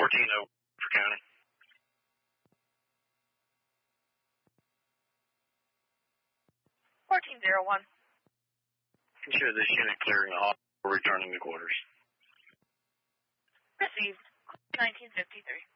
for county. Ensure this unit clearing the hall or returning to quarters. Received. 1953.